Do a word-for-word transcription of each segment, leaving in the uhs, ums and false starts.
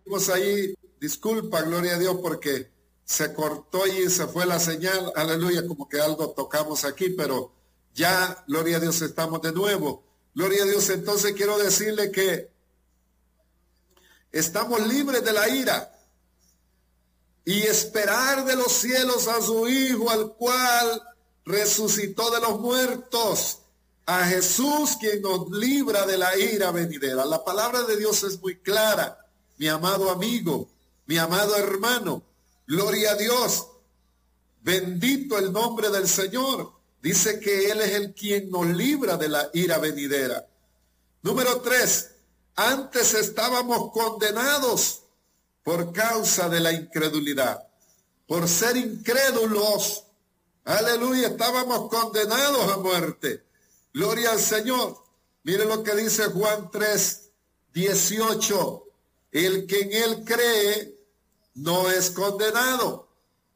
tuvimos ahí, disculpa, gloria a Dios, porque se cortó y se fue la señal, aleluya, como que algo tocamos aquí, pero ya, gloria a Dios, estamos de nuevo. Gloria a Dios, entonces quiero decirle que estamos libres de la ira y esperar de los cielos a su Hijo, al cual resucitó de los muertos, a Jesús, quien nos libra de la ira venidera. La palabra de Dios es muy clara, mi amado amigo, mi amado hermano. Gloria a Dios, bendito el nombre del Señor. Dice que Él es el quien nos libra de la ira venidera. Número tres, antes estábamos condenados por causa de la incredulidad, por ser incrédulos. Aleluya, estábamos condenados a muerte. Gloria al Señor. Mire lo que dice Juan tres, dieciocho. El que en Él cree no es condenado,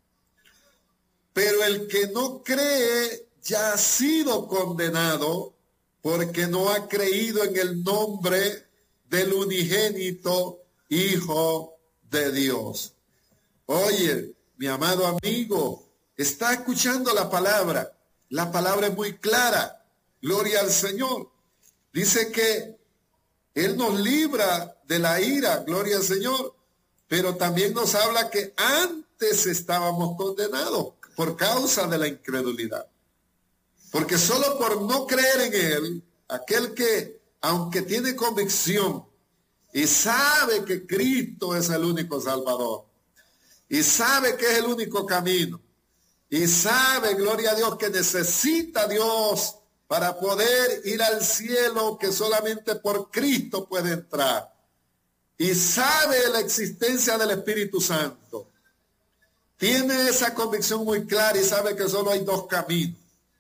pero el que no cree ya ha sido condenado porque no ha creído en el nombre del unigénito Hijo de Dios. Oye, mi amado amigo, está escuchando la palabra. La palabra es muy clara. Gloria al Señor. Dice que Él nos libra de la ira, gloria al Señor, pero también nos habla que antes estábamos condenados por causa de la incredulidad. Porque solo por no creer en Él, aquel que, aunque tiene convicción y sabe que Cristo es el único Salvador, y sabe que es el único camino, y sabe, gloria a Dios, que necesita a Dios para poder ir al cielo, que solamente por Cristo puede entrar, y sabe la existencia del Espíritu Santo, tiene esa convicción muy clara y sabe que solo hay dos caminos.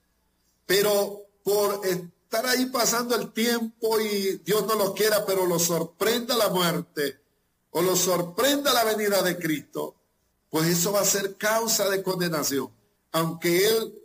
Pero por estar ahí pasando el tiempo y Dios no lo quiera, pero lo sorprenda la muerte o lo sorprenda la venida de Cristo, pues eso va a ser causa de condenación. Aunque Él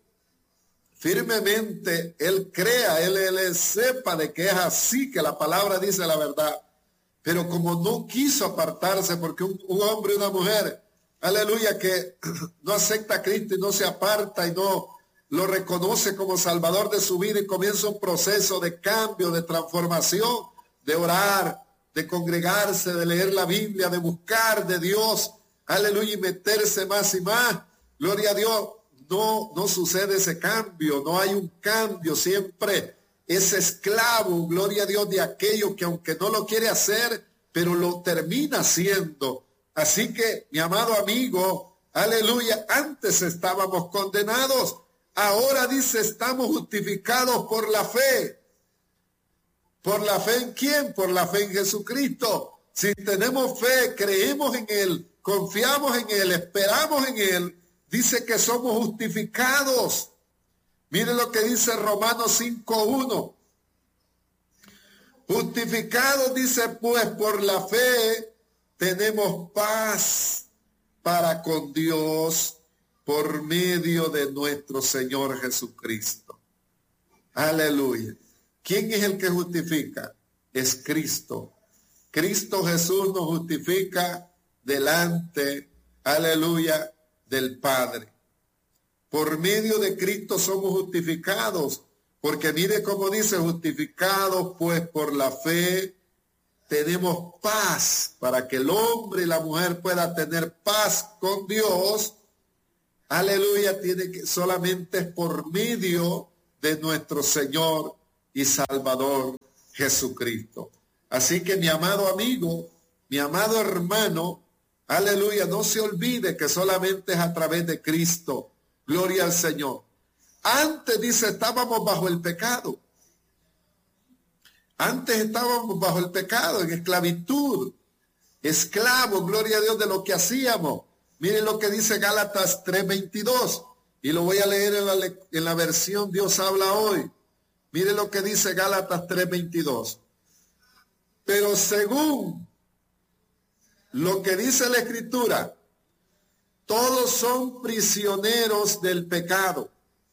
firmemente, Él crea, Él, él sepa de que es así, que la palabra dice la verdad, pero como no quiso apartarse, porque un, un hombre y una mujer, aleluya, que no acepta a Cristo y no se aparta y no lo reconoce como Salvador de su vida y comienza un proceso de cambio, de transformación, de orar, de congregarse, de leer la Biblia, de buscar de Dios, aleluya, y meterse más y más. Gloria a Dios, no, no sucede ese cambio, no hay un cambio, siempre es esclavo, gloria a Dios, de aquello que aunque no lo quiere hacer, pero lo termina haciendo. Así que, mi amado amigo, aleluya, antes estábamos condenados. Ahora dice, estamos justificados por la fe. ¿Por la fe en quién? Por la fe en Jesucristo. Si tenemos fe, creemos en Él, confiamos en Él, esperamos en Él, dice que somos justificados. Mire lo que dice Romanos cinco uno. Justificados, dice, pues por la fe tenemos paz para con Dios por medio de nuestro Señor Jesucristo. Aleluya. ¿Quién es el que justifica? Es Cristo. Cristo Jesús nos justifica delante, aleluya, del Padre. Por medio de Cristo somos justificados, porque mire cómo dice, justificados pues por la fe tenemos paz, para que el hombre y la mujer puedan tener paz con Dios. Aleluya, tiene que solamente es por medio de nuestro Señor y Salvador Jesucristo. Así que mi amado amigo, mi amado hermano, aleluya, no se olvide que solamente es a través de Cristo. Gloria al Señor. Antes, dice, estábamos bajo el pecado. Antes estábamos bajo el pecado, en esclavitud, esclavos, gloria a Dios, de lo que hacíamos. Miren lo que dice Gálatas tres veintidós, y lo voy a leer en la, en la versión Dios habla hoy. Miren lo que dice Gálatas tres veintidós. Pero según lo que dice la Escritura, todos son prisioneros del pecado,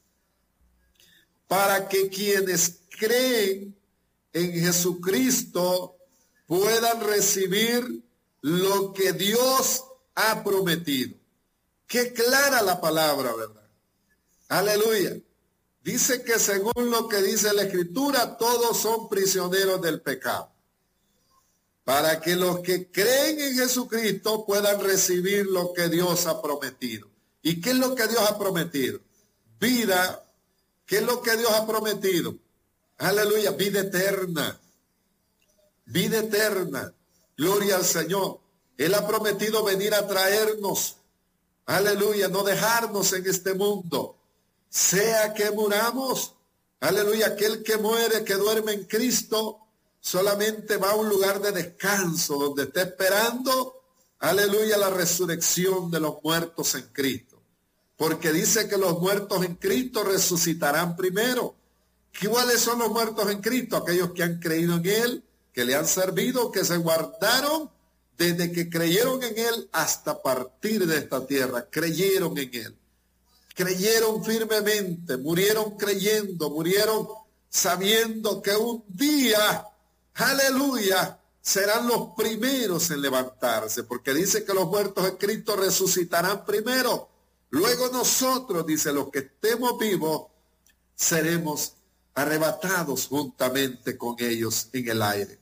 para que quienes creen en Jesucristo puedan recibir lo que Dios ha prometido. Qué clara la palabra, ¿verdad? Aleluya. Dice que según lo que dice la Escritura, todos son prisioneros del pecado. Para que los que creen en Jesucristo puedan recibir lo que Dios ha prometido. ¿Y qué es lo que Dios ha prometido? Vida. ¿Qué es lo que Dios ha prometido? Aleluya, vida eterna. Vida eterna. Gloria al Señor. Él ha prometido venir a traernos. Aleluya, no dejarnos en este mundo. Sea que muramos. Aleluya, aquel que muere, que duerme en Cristo, solamente va a un lugar de descanso donde está esperando, aleluya, la resurrección de los muertos en Cristo. Porque dice que los muertos en Cristo resucitarán primero. ¿Cuáles son los muertos en Cristo? Aquellos que han creído en Él, que le han servido, que se guardaron desde que creyeron en Él hasta partir de esta tierra. Creyeron en Él. Creyeron firmemente, murieron creyendo, murieron sabiendo que un día, aleluya, serán los primeros en levantarse, porque dice que los muertos en Cristo resucitarán primero. Luego nosotros, dice, los que estemos vivos, seremos arrebatados juntamente con ellos en el aire.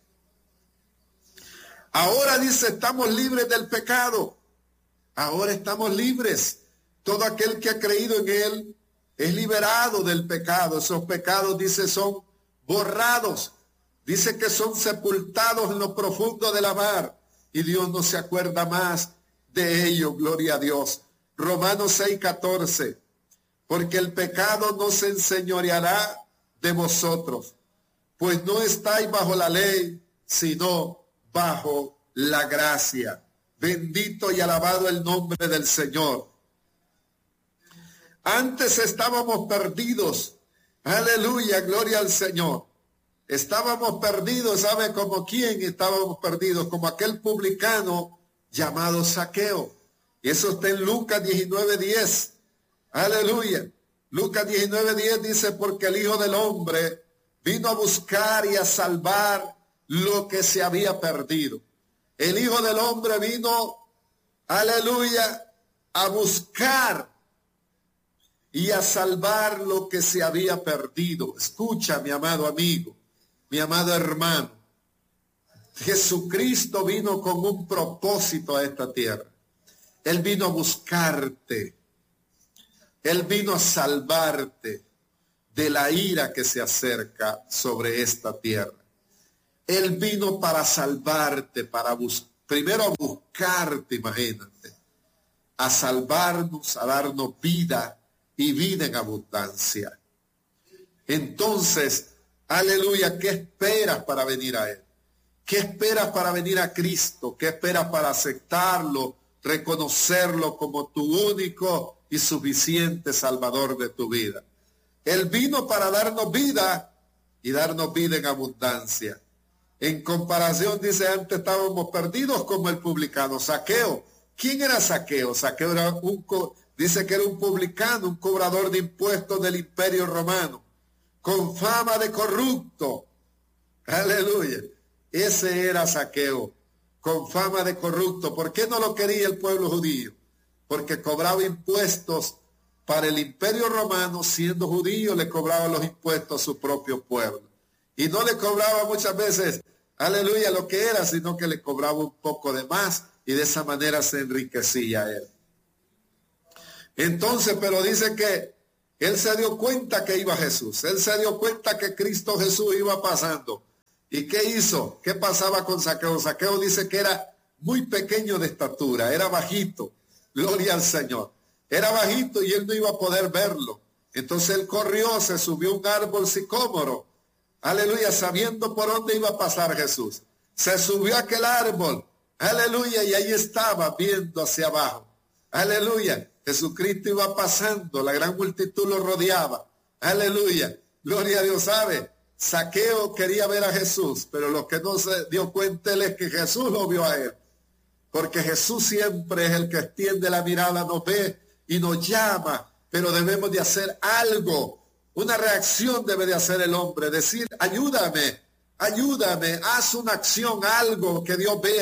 Ahora dice, estamos libres del pecado. Ahora estamos libres. Todo aquel que ha creído en Él es liberado del pecado. Esos pecados, dice, son borrados. Dice que son sepultados en lo profundo de la mar. Y Dios no se acuerda más de ello. Gloria a Dios. Romanos seis, catorce. Porque el pecado no se enseñoreará de vosotros, pues no estáis bajo la ley, sino bajo la gracia. Bendito y alabado el nombre del Señor. Antes estábamos perdidos. Aleluya, gloria al Señor. Estábamos perdidos, ¿sabe como quién estábamos perdidos? Como aquel publicano llamado Zaqueo. Y eso está en Lucas diecinueve, diez. Aleluya. Lucas diecinueve, diez dice, porque el Hijo del Hombre vino a buscar y a salvar lo que se había perdido. El Hijo del Hombre vino, aleluya, a buscar y a salvar lo que se había perdido. Escucha, mi amado amigo, mi amado hermano. Jesucristo vino con un propósito a esta tierra. Él vino a buscarte. Él vino a salvarte de la ira que se acerca sobre esta tierra. Él vino para salvarte, para bus- primero a buscarte, imagínate, a salvarnos, a darnos vida y vida en abundancia. Entonces, aleluya, ¿qué esperas para venir a Él? ¿Qué esperas para venir a Cristo? ¿Qué esperas para aceptarlo, reconocerlo como tu único y suficiente Salvador de tu vida? Él vino para darnos vida y darnos vida en abundancia. En comparación, dice, antes estábamos perdidos como el publicano Zaqueo. ¿Quién era Zaqueo? Zaqueo era un, dice que era un publicano, un cobrador de impuestos del Imperio Romano, con fama de corrupto. Aleluya. Ese era Zaqueo, con fama de corrupto. ¿Por qué no lo quería el pueblo judío? Porque cobraba impuestos para el Imperio Romano. Siendo judío, le cobraba los impuestos a su propio pueblo. Y no le cobraba muchas veces, aleluya, lo que era, sino que le cobraba un poco de más, y de esa manera se enriquecía él. Entonces, pero dice que él se dio cuenta que iba Jesús. Él se dio cuenta que Cristo Jesús iba pasando. ¿Y qué hizo? ¿Qué pasaba con Zaqueo? Zaqueo dice que era muy pequeño de estatura, era bajito. Gloria al Señor. Era bajito y él no iba a poder verlo. Entonces él corrió, se subió a un árbol sicómoro. Aleluya, sabiendo por dónde iba a pasar Jesús. Se subió a aquel árbol. Aleluya, y ahí estaba viendo hacia abajo. Aleluya, Jesucristo iba pasando, la gran multitud lo rodeaba. Aleluya, gloria a Dios. ¿Sabe? Zaqueo quería ver a Jesús, pero lo que no se dio cuenta él es que Jesús lo vio a él. Porque Jesús siempre es el que extiende la mirada, nos ve y nos llama, pero debemos de hacer algo. Una reacción debe de hacer el hombre, decir, ayúdame, ayúdame, haz una acción, algo que Dios vea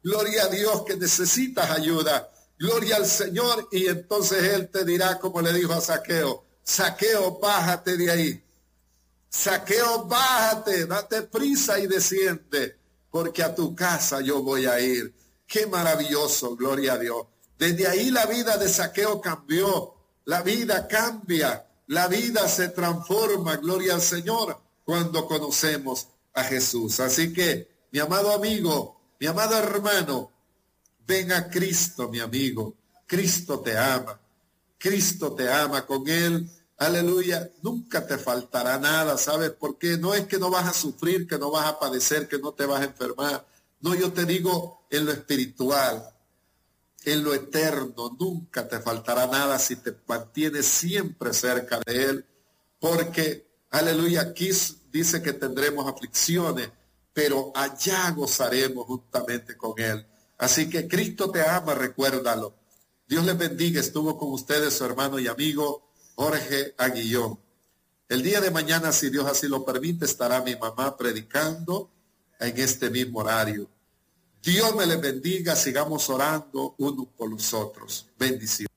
gloria a Dios, que necesitas ayuda, gloria al Señor, y entonces Él te dirá, como le dijo a Zaqueo, Zaqueo, bájate de ahí, Zaqueo, bájate, date prisa y desciende, porque a tu casa yo voy a ir. Qué maravilloso, gloria a Dios. Desde ahí la vida de Zaqueo cambió, la vida cambia, la vida se transforma, gloria al Señor, cuando conocemos a Jesús. Así que, mi amado amigo, mi amado hermano, ven a Cristo, mi amigo. Cristo te ama, Cristo te ama. Con Él, aleluya, nunca te faltará nada. ¿Sabes por qué? No es que no vas a sufrir, que no vas a padecer, que no te vas a enfermar. No, yo te digo en lo espiritual, en lo eterno, nunca te faltará nada si te mantienes siempre cerca de Él, porque, aleluya, aquí dice que tendremos aflicciones, pero allá gozaremos juntamente con Él. Así que Cristo te ama, recuérdalo. Dios les bendiga. Estuvo con ustedes su hermano y amigo Jorge Aguillón. El día de mañana, si Dios así lo permite, estará mi mamá predicando en este mismo horario. Dios me les bendiga, sigamos orando unos por los otros. Bendiciones.